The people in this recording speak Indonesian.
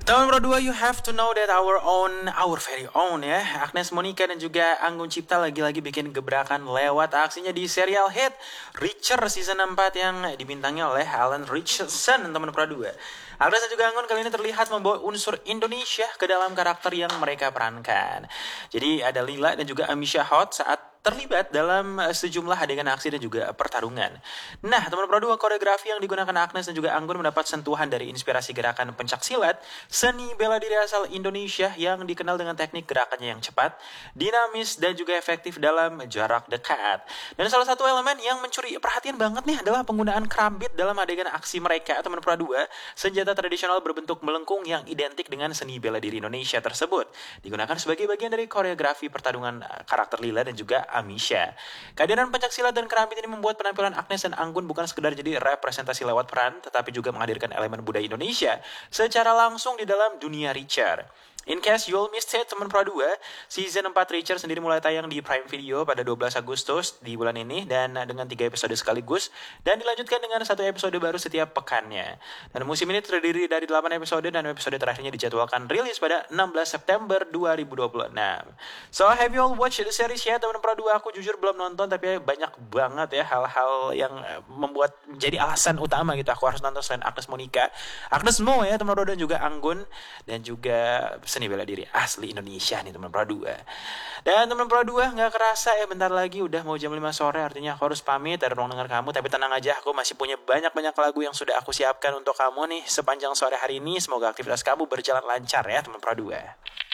Tahun Pro 2, you have to know that our very own ya, Agnes Monica dan juga Anggun Cipta lagi-lagi bikin gebrakan lewat aksinya di serial hit Reacher season 4 yang dibintangi oleh Alan Richardson, teman Pro 2. Agnes dan juga Anggun kali ini terlihat membawa unsur Indonesia ke dalam karakter yang mereka perankan. Jadi ada Lila dan juga Amisha Hot saat terlibat dalam sejumlah adegan aksi dan juga pertarungan. Nah, teman Pro 2, koreografi yang digunakan Agnes dan juga Anggun mendapat sentuhan dari inspirasi gerakan pencaksilat, seni bela diri asal Indonesia yang dikenal dengan teknik gerakannya yang cepat, dinamis, dan juga efektif dalam jarak dekat. Dan salah satu elemen yang mencuri perhatian banget nih adalah penggunaan kerambit dalam adegan aksi mereka, teman Pro 2, senjata tradisional berbentuk melengkung yang identik dengan seni bela diri Indonesia tersebut. Digunakan sebagai bagian dari koreografi pertarungan karakter Lila dan juga Amisha. Kehadiran pencaksilat dan kerambit ini membuat penampilan Agnes dan Anggun bukan sekedar jadi representasi lewat peran, tetapi juga menghadirkan elemen budaya Indonesia secara langsung di dalam dunia Reacher. In case you'll missed it, teman Pro 2, season 4 Reacher sendiri mulai tayang di Prime Video pada 12 Agustus di bulan ini dan dengan 3 episode sekaligus dan dilanjutkan dengan 1 episode baru setiap pekannya. Dan musim ini terdiri dari 8 episode dan episode terakhirnya dijadwalkan rilis pada 16 September 2026. So have you all watched the series ya, teman Pro 2? Aku jujur belum nonton, tapi banyak banget ya hal-hal yang membuat jadi alasan utama gitu aku harus nonton selain Agnes Monica, Agnes Mo ya teman Pro 2, dan juga Anggun dan juga seni bela diri asli Indonesia nih teman Pro 2. Dan teman Pro 2, gak kerasa ya bentar lagi udah mau jam 5 sore, artinya aku harus pamit dari ruang dengar kamu. Tapi tenang aja, aku masih punya banyak lagu yang sudah aku siapkan untuk kamu nih sepanjang sore hari ini. Semoga aktivitas kamu berjalan lancar ya teman Pro 2.